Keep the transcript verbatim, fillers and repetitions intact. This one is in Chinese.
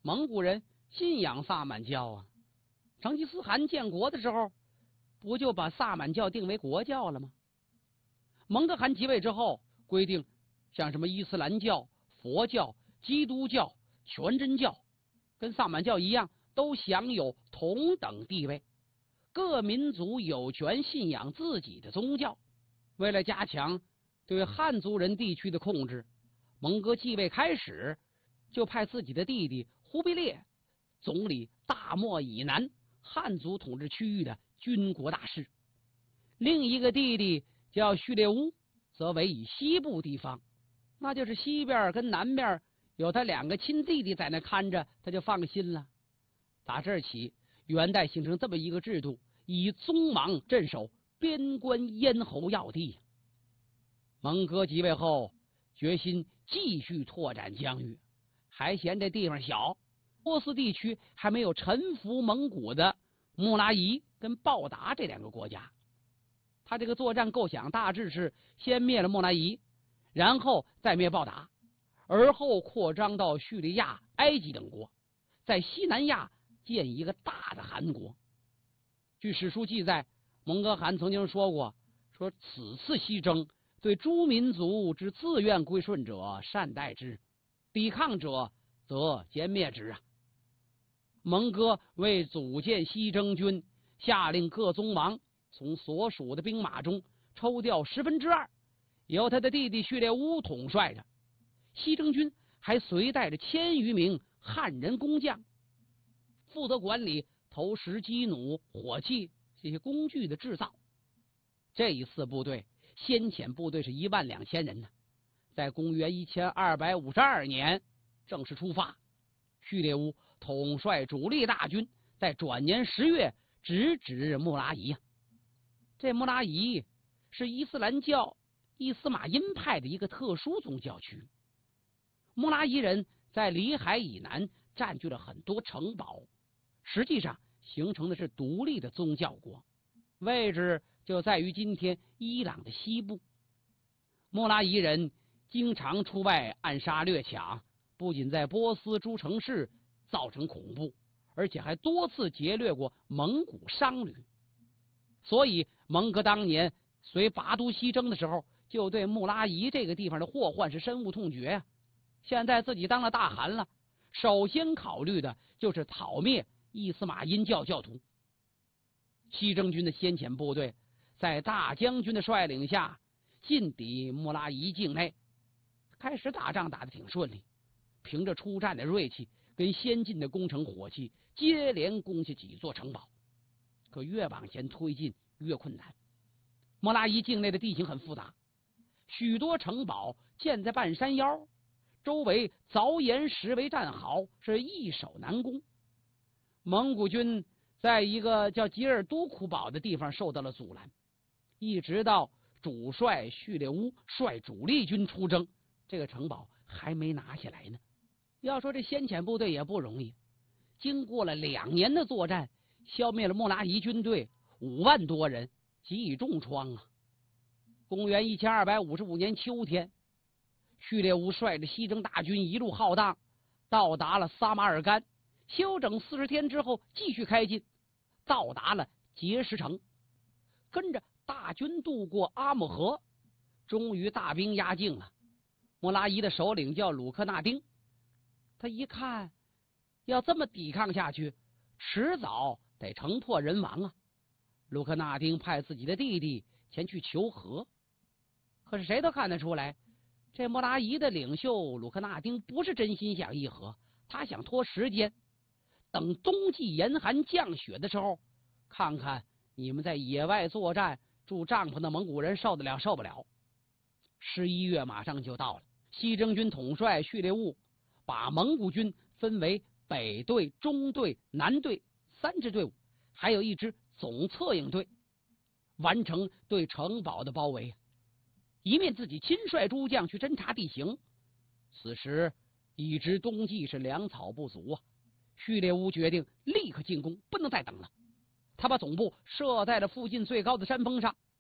蒙古人信仰萨满教啊。成吉思汗建国的时候，不就把萨满教定为国教了吗？蒙哥汗即位之后，规定像什么伊斯兰教、佛教、基督教、全真教，跟萨满教一样，都享有同等地位。各民族有权信仰自己的宗教。为了加强对汉族人地区的控制，蒙哥继位开始就派自己的弟弟忽必烈总理大漠以南汉族统治区域的军国大事，另一个弟弟叫序列乌，则为以西部地方，那就是西边跟南边有他两个亲弟弟在那看着，他就放心了。打这儿起，元代形成这么一个制度，以宗王镇守边关咽喉要地。蒙哥即位后，决心继续拓展疆域，还嫌这地方小，波斯地区还没有臣服蒙古的木拉仪跟报答这两个国家。他这个作战构想大致是先灭了木拉仪，然后再灭报答，而后扩张到叙利亚、埃及等国，在西南亚建一个大的汗国。据史书记载，蒙哥汗曾经说过，说此次西征，对诸民族之自愿归顺者善待之，抵抗者则歼灭之啊。蒙哥为组建西征军，下令各宗王从所属的兵马中抽调十分之二，由他的弟弟序列乌统帅着。西征军还随带着千余名汉人工匠，负责管理投石机弩、火器这些工具的制造。这一次部队先遣部队是一万两千人呢，在公元一千二百五十二年正式出发。序列乌统帅主力大军，在转年十月直指木拉仪啊。这木拉仪是伊斯兰教伊斯玛因派的一个特殊宗教区。木拉仪人在里海以南占据了很多城堡，实际上形成的是独立的宗教国，位置就在于今天伊朗的西部。木拉仪人经常出外暗杀掠抢，不仅在波斯诸城市造成恐怖，而且还多次劫掠过蒙古商旅。所以蒙哥当年随拔都西征的时候，就对木拉仪这个地方的祸患是深恶痛绝呀、啊。现在自己当了大汗了，首先考虑的就是讨灭伊斯玛因教教徒。西征军的先遣部队在大将军的率领下进抵木拉仪境内，开始打仗打得挺顺利，凭着出战的锐气跟先进的工程火器，接连攻下几座城堡。可越往前推进越困难，木拉仪境内的地形很复杂，许多城堡建在半山腰，周围凿岩石为战壕，是易守难攻。蒙古军在一个叫吉尔都库堡的地方受到了阻拦，一直到主帅序列乌率主力军出征，这个城堡还没拿下来呢。要说这先遣部队也不容易，经过了两年的作战，消灭了木拉仪军队五万多人，给予重创啊。公元一千二百五十五年秋天，序列乌率着西征大军一路浩荡，到达了撒马尔干，休整四十天之后继续开进，到达了碣石城，跟着大军渡过阿姆河，终于大兵压境了。木拉仪的首领叫鲁克纳丁，他一看要这么抵抗下去，迟早得城破人亡啊。鲁克纳丁派自己的弟弟前去求和，可是谁都看得出来，这木拉仪的领袖鲁克纳丁不是真心想议和，他想拖时间，等冬季严寒降雪的时候，看看你们在野外作战住帐篷的蒙古人受得了受不了。十一月马上就到了，西征军统帅序列兀把蒙古军分为北队、中队、南队三支队伍，还有一支总策应队，完成对城堡的包围，一面自己亲率诸将去侦察地形。此时已知冬季是粮草不足啊，序列兀决定立刻进攻，不能再等了。他把总部设在了附近最高的山峰上，